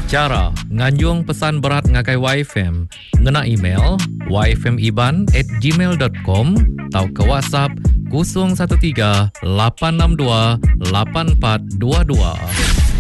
Cara nganyung pesan berat ngakai YFM, ngena email yfmiban@gmail.com atau ke WhatsApp 013 862 8422.